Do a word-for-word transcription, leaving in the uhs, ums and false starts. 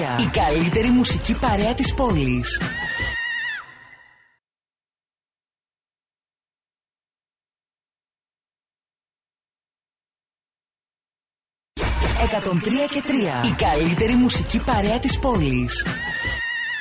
τρία. Η καλύτερη μουσική παρέα της πόλης. εκατόν τρία και τρία. Η καλύτερη μουσική παρέα της πόλης.